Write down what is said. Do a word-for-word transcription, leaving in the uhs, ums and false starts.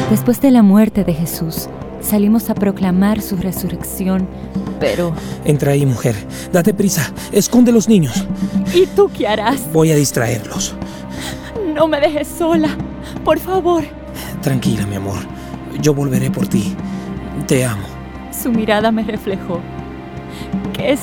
Después de la muerte de Jesús, salimos a proclamar su resurrección, pero... Entra ahí, mujer. Date prisa. Esconde los niños. ¿Y tú qué harás? Voy a distraerlos. No me dejes sola, por favor. Tranquila, mi amor. Yo volveré por ti. Te amo. Su mirada me reflejó que esa